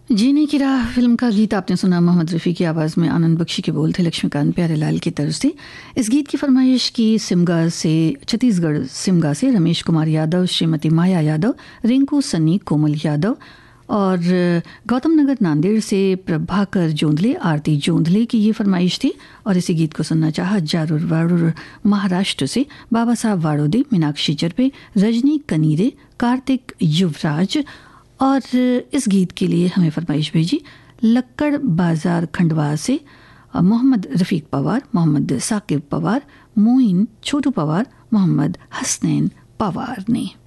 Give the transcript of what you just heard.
जीने की राह फिल्म का गीत आपने सुना। मोहम्मद रफ़ी की आवाज़ में आनंद बख्शी के बोल थे, लक्ष्मीकांत प्यारेलाल की तर्ज थी। इस गीत की फरमाइश की सिमगा से, छत्तीसगढ़ सिमगा से रमेश कुमार यादव, श्रीमती माया यादव, रिंकू सन्नी, कोमल यादव और गौतम नगर नांदेड़ से प्रभाकर जोंधले, आरती जोंधले की ये फरमाइश थी। और इसी गीत को सुनना चाहा जारूर वारूर महाराष्ट्र से बाबा साहब वाड़ोदे, मीनाक्षी चरपे, रजनी कनीरे, कार्तिक युवराज। और इस गीत के लिए हमें फरमाइश भेजी लक्कड़ बाजार खंडवा से मोहम्मद रफ़ीक पवार, मोहम्मद साकिब पवार, मोइन छोटू पवार, मोहम्मद हसनैन पवार ने।